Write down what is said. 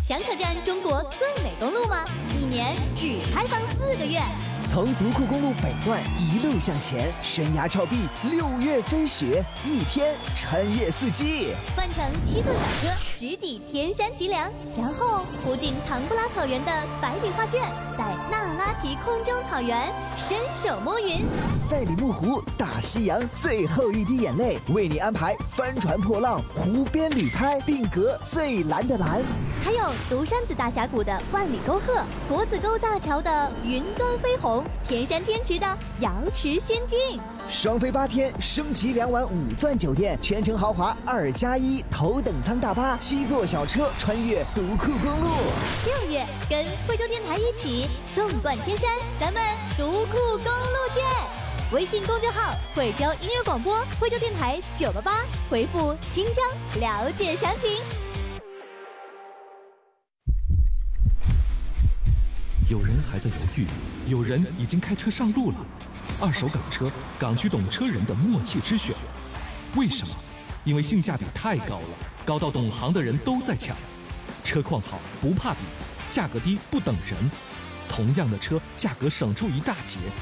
想挑战中国最美公路吗？一年只开放4个月。 从独库公路北段一路向前，悬崖峭壁，6月飞雪，一天穿越4季。 换乘7度小车直抵天山脊梁，然后途经唐布拉草原的百里画卷，在那拉提空中草原伸手摸云。 赛里木湖、大西洋最后一滴眼泪，为你安排帆船破浪、湖边旅拍，定格最蓝的蓝。 还有独山子大峡谷的万里沟壑，国子沟大桥的云端飞鸿，天山天池的瑶池仙境。 双飞8天，升级2晚5钻酒店，全程豪华2+1头等舱大巴，7座小车穿越独库公路。 6月跟惠州电台一起纵贯天山，咱们独库公路见！微信公众号惠州音乐广播，惠州电台988，回复新疆了解详情。 有人还在犹豫，有人已经开车上路了。二手港车，港区懂车人的默契之选。为什么？因为性价比太高了，高到懂行的人都在抢。车况好不怕比，价格低不等人。同样的车，价格省出一大截，